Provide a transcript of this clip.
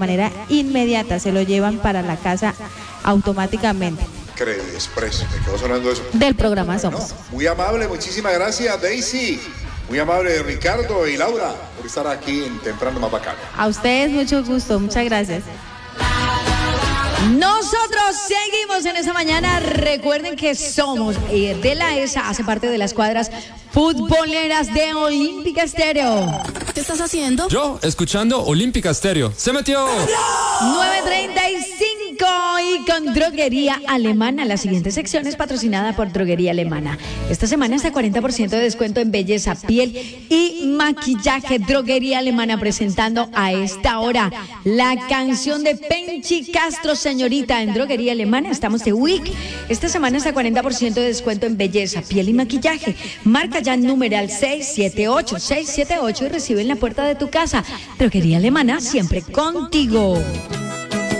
manera inmediata, se lo llevan para la casa automáticamente. Credit Express, me quedó sonando eso. Del programa Somos. Muy amable, muchísimas gracias, Daisy. Muy amable, Ricardo y Laura, por estar aquí en Temprano Más Bacano. A ustedes mucho gusto, muchas gracias. Nosotros seguimos en esta mañana. Recuerden que somos de la ESA, hace parte de las cuadras futboleras de Olímpica Estéreo. ¿Qué estás haciendo? Yo, escuchando Olímpica Estéreo. ¡Se metió! 9:35 y con Droguería Alemana. La siguiente sección es patrocinada por Droguería Alemana. Esta semana hasta 40% de descuento en belleza, piel y maquillaje. Droguería Alemana presentando a esta hora la canción de Penchi Castro, Señorita. En Droguería Alemana estamos de week. Esta semana hasta 40% de descuento en belleza, piel y maquillaje. Marca ya numeral 678 y recibe en la puerta de tu casa. Droguería Alemana, siempre contigo.